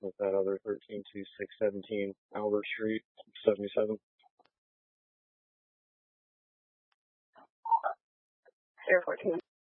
with that other 132-617 Albert Street, 77. Air 14.